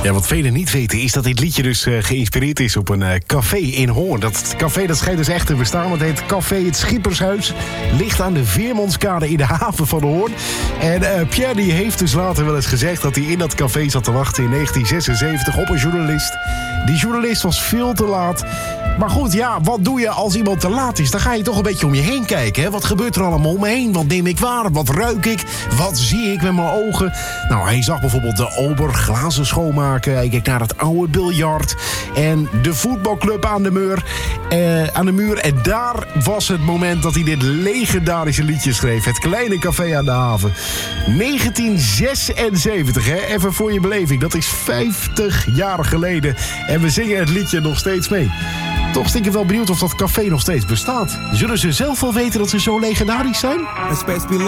Ja, wat velen niet weten is dat dit liedje dus geïnspireerd is op een café in Hoorn. Dat café dat schijnt dus echt te bestaan. Het heet Café Het Schippershuis. Ligt aan de Veermanskade in de haven van Hoorn. En Pierre die heeft dus later wel eens gezegd dat hij in dat café zat te wachten in 1976 op een journalist. Die journalist was veel te laat. Maar goed, ja, wat doe je als iemand te laat is? Dan ga je toch een beetje om je heen kijken. Hè? Wat gebeurt er allemaal om me heen? Wat neem ik waar? Wat ruik ik? Wat zie ik met mijn ogen? Nou, hij zag bijvoorbeeld de ober glazen schoonmaken. Hij keek naar het oude biljart. En de voetbalclub aan de muur. En daar was het moment dat hij dit legendarische liedje schreef. Het kleine café aan de haven. 1976, hè? Even voor je beleving. Dat is 50 jaar geleden. En we zingen het liedje nog steeds mee. Toch stiekem wel benieuwd of dat café nog steeds bestaat. Zullen ze zelf wel weten dat ze zo legendarisch zijn?